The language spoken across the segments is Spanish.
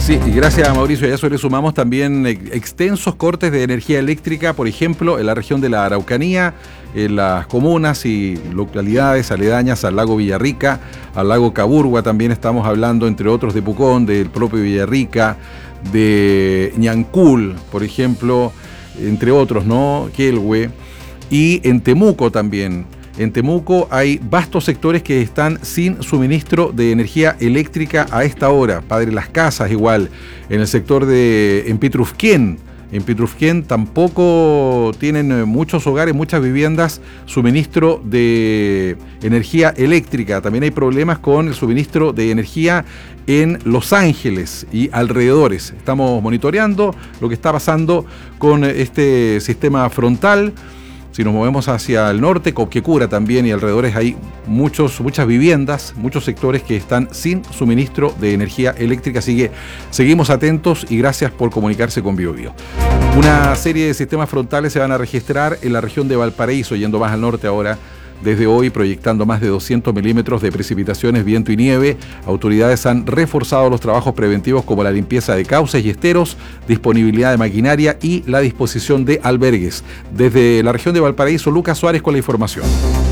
Sí, y gracias a Mauricio. A eso le sumamos también extensos cortes de energía eléctrica, por ejemplo, en la región de la Araucanía, en las comunas y localidades aledañas al lago Villarrica, al lago Caburgua. También estamos hablando, entre otros, de Pucón, del propio Villarrica, de Ñancul, por ejemplo, entre otros, ¿no? Quelhue. Y en Temuco también. En Temuco hay vastos sectores que están sin suministro de energía eléctrica a esta hora. Padre Las Casas igual. En el sector en Pitrufquén. En Pitrufquén tampoco tienen muchos hogares, muchas viviendas, suministro de energía eléctrica. También hay problemas con el suministro de energía en Los Ángeles y alrededores. Estamos monitoreando lo que está pasando con este sistema frontal. Si nos movemos hacia el norte, Copquecura también y alrededores hay muchas viviendas, muchos sectores que están sin suministro de energía eléctrica, así que seguimos atentos y gracias por comunicarse con BioBio. Una serie de sistemas frontales se van a registrar en la región de Valparaíso, yendo más al norte ahora, desde hoy proyectando más de 200 milímetros de precipitaciones, viento y nieve. Autoridades han reforzado los trabajos preventivos como la limpieza de cauces y esteros, disponibilidad de maquinaria y la disposición de albergues. Desde la región de Valparaíso, Lucas Suárez con la información.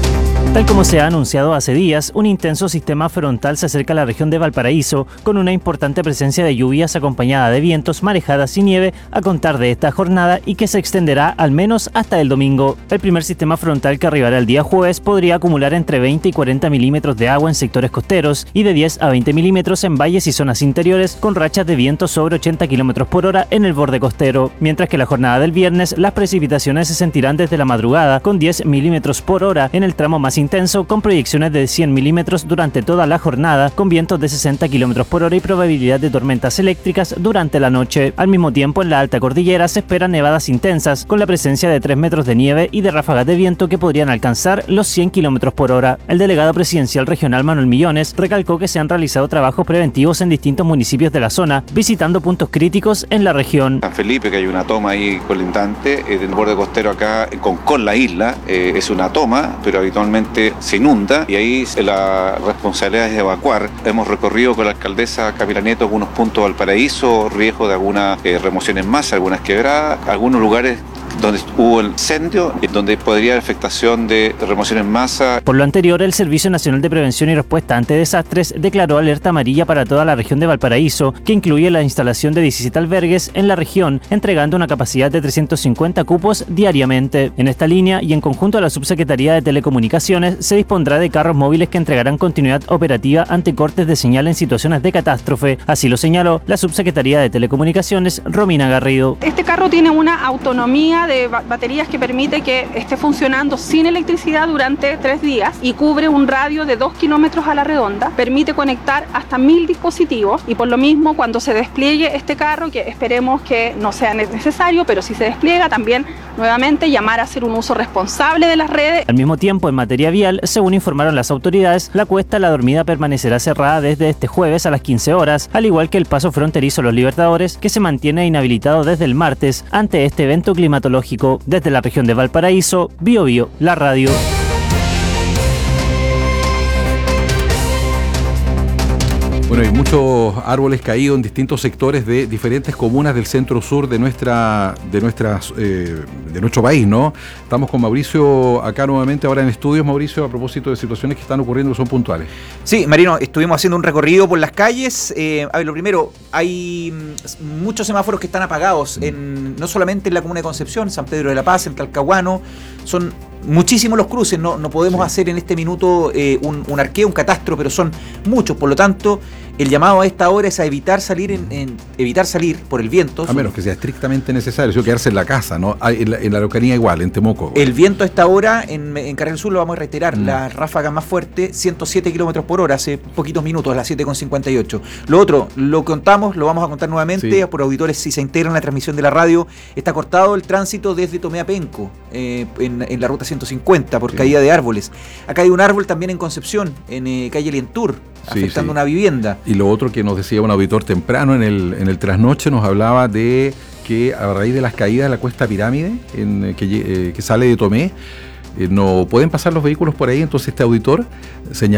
Tal como se ha anunciado hace días, un intenso sistema frontal se acerca a la región de Valparaíso con una importante presencia de lluvias acompañada de vientos, marejadas y nieve a contar de esta jornada y que se extenderá al menos hasta el domingo. El primer sistema frontal que arribará el día jueves podría acumular entre 20 y 40 milímetros de agua en sectores costeros y de 10 a 20 milímetros en valles y zonas interiores con rachas de viento sobre 80 kilómetros por hora en el borde costero. Mientras que la jornada del viernes las precipitaciones se sentirán desde la madrugada con 10 milímetros por hora en el tramo más intenso, con proyecciones de 100 milímetros durante toda la jornada, con vientos de 60 kilómetros por hora y probabilidad de tormentas eléctricas durante la noche. Al mismo tiempo, en la alta cordillera se esperan nevadas intensas, con la presencia de 3 metros de nieve y de ráfagas de viento que podrían alcanzar los 100 kilómetros por hora. El delegado presidencial regional Manuel Millones recalcó que se han realizado trabajos preventivos en distintos municipios de la zona, visitando puntos críticos en la región. San Felipe, que hay una toma ahí colindante, en el borde costero acá con la isla, es una toma, pero habitualmente se inunda y ahí la responsabilidad es evacuar. Hemos recorrido con la alcaldesa Camila Nieto algunos puntos del Valparaíso, riesgo de algunas remoción en masa, algunas quebradas, algunos lugares donde hubo el incendio y donde podría haber afectación de remoción en masa. Por lo anterior, el Servicio Nacional de Prevención y Respuesta ante Desastres declaró alerta amarilla para toda la región de Valparaíso, que incluye la instalación de 17 albergues en la región, entregando una capacidad de 350 cupos diariamente. En esta línea y en conjunto a la Subsecretaría de Telecomunicaciones, se dispondrá de carros móviles que entregarán continuidad operativa ante cortes de señal en situaciones de catástrofe. Así lo señaló la Subsecretaría de Telecomunicaciones, Romina Garrido. Este carro tiene una autonomía de baterías que permite que esté funcionando sin electricidad durante 3 días y cubre un radio de 2 kilómetros a la redonda. Permite conectar hasta 1000 dispositivos y por lo mismo cuando se despliegue este carro, que esperemos que no sea necesario, pero si se despliega también nuevamente llamar a hacer un uso responsable de las redes. Al mismo tiempo, en materia vial, según informaron las autoridades, la cuesta La Dormida permanecerá cerrada desde este jueves a las 15 horas, al igual que el paso fronterizo Los Libertadores, que se mantiene inhabilitado desde el martes ante este evento climatológico. Desde la región de Valparaíso, BioBio, la radio. Bueno, hay muchos árboles caídos en distintos sectores de diferentes comunas del centro-sur de nuestro país, ¿no? Estamos con Mauricio acá nuevamente ahora en estudios. Mauricio, a propósito de situaciones que están ocurriendo que son puntuales. Sí, Marino, estuvimos haciendo un recorrido por las calles. A ver, lo primero, hay muchos semáforos que están apagados, no solamente en la comuna de Concepción, en San Pedro de la Paz, en Talcahuano. Son muchísimos los cruces, no podemos hacer en este minuto un arqueo, un catastro, pero son muchos, por lo tanto el llamado a esta hora es a evitar salir evitar salir por el viento. A menos que sea estrictamente necesario, sino quedarse en la casa, ¿no? En la Araucanía igual, en Temuco. El viento a esta hora, en Carril Sur, lo vamos a reiterar, la ráfaga más fuerte, 107 kilómetros por hora, hace poquitos minutos, a las 7:58. Lo otro, lo contamos, lo vamos a contar nuevamente, por auditores si se integran a la transmisión de la radio, está cortado el tránsito desde Tomé a Penco, en la ruta 150, por caída de árboles. Acá hay un árbol también en Concepción, en calle Lientur, afectando una vivienda. Y lo otro que nos decía un auditor temprano en el trasnoche, nos hablaba de que a raíz de las caídas de la Cuesta Pirámide, que sale de Tomé, no pueden pasar los vehículos por ahí. Entonces este auditor señaló